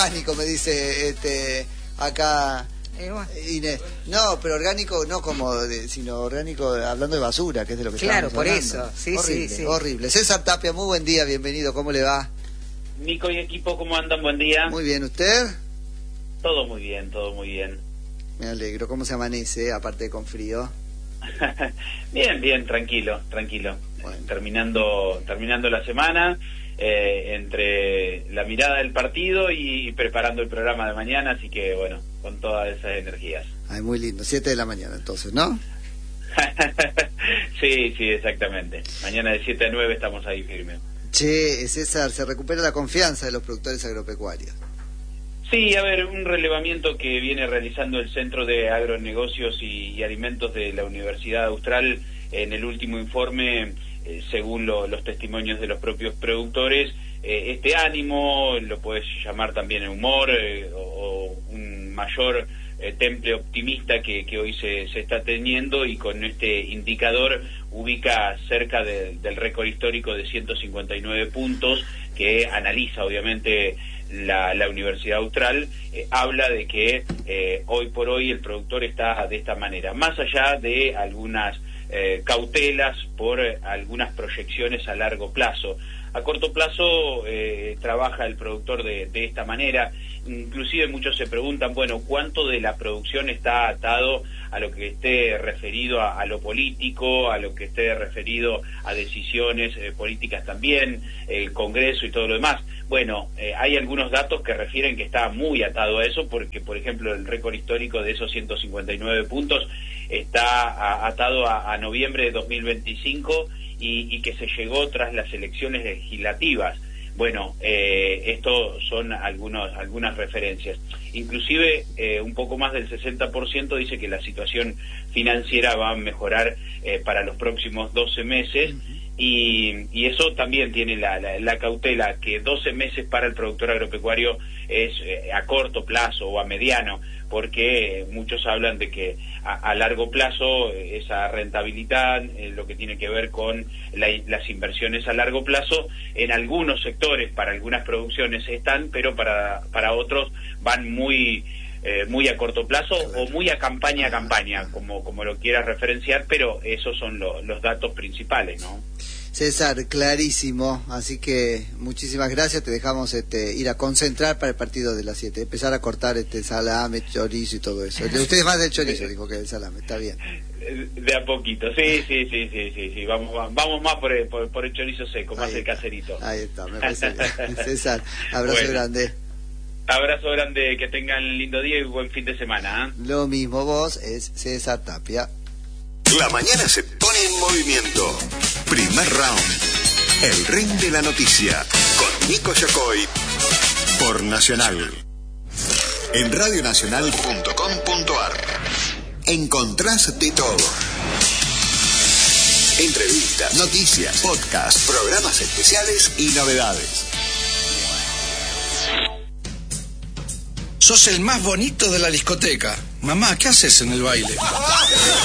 orgánico, me dice acá Inés. No, pero orgánico no sino orgánico hablando de basura, que es de lo que estamos hablando. Claro, por eso. Sí, horrible, sí. Horrible. César Tapia, muy buen día, bienvenido, ¿cómo le va? Nico y equipo, ¿cómo andan? Buen día. Muy bien, ¿usted? Todo muy bien, todo muy bien. Me alegro. ¿Cómo se amanece, aparte de con frío? Bien, tranquilo. Bueno. Terminando la semana, entre la mirada del partido y preparando el programa de mañana, así que bueno, con todas esas energías. Ay, muy lindo, 7 de la mañana entonces, ¿no? Sí, exactamente. Mañana de 7 a 9 estamos ahí firmes. Che, César, ¿se recupera la confianza de los productores agropecuarios? Sí, a ver, un relevamiento que viene realizando el Centro de Agronegocios y Alimentos de la Universidad Austral en el último informe, según los testimonios de los propios productores, este ánimo, lo puedes llamar también humor o un mayor temple optimista que hoy se está teniendo, y con este indicador ubica cerca del récord histórico de 159 puntos que analiza obviamente la Universidad Austral. Habla de que hoy por hoy el productor está de esta manera, más allá de algunas cautelas por algunas proyecciones a largo plazo. A corto plazo trabaja el productor de esta manera. Inclusive muchos se preguntan, bueno, ¿cuánto de la producción está atado a lo que esté referido a lo político, a lo que esté referido a decisiones políticas también, el Congreso y todo lo demás? Bueno, hay algunos datos que refieren que está muy atado a eso, porque, por ejemplo, el récord histórico de esos 159 puntos está atado a noviembre de 2025 y que se llegó tras las elecciones legislativas. Bueno, esto son algunas referencias. Inclusive un poco más del 60% dice que la situación financiera va a mejorar para los próximos 12 meses. Y eso también tiene la cautela, que 12 meses para el productor agropecuario es a corto plazo o a mediano, porque muchos hablan de que a largo plazo esa rentabilidad, lo que tiene que ver con las inversiones a largo plazo, en algunos sectores, para algunas producciones están, pero para otros van muy a corto plazo o muy a campaña, como lo quieras referenciar, pero esos son los datos principales, ¿no? César, clarísimo, así que muchísimas gracias, te dejamos ir a concentrar para el partido de las 7, empezar a cortar salame, chorizo y todo eso. Usted es más del chorizo, dijo, que del salame, está bien. De a poquito, sí, vamos más por el chorizo seco, más el caserito. Ahí está, me parece bien. César, abrazo grande. Abrazo grande, que tengan lindo día y buen fin de semana. Lo mismo vos, es César Tapia. La mañana se pone en movimiento. Primer round. El ring de la noticia. Con Nico Yacoy. Por Nacional. En radionacional.com.ar encontrás de todo. Entrevistas, noticias, podcasts, programas especiales y novedades. Sos el más bonito de la discoteca. Mamá, ¿qué haces en el baile?